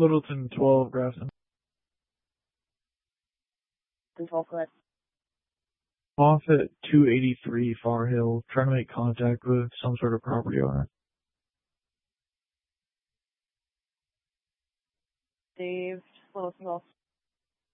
Littleton 12, Grafton. 12, go ahead. Off at 283 Far Hill, trying to make contact with some sort of property owner. Dave, Littleton 12.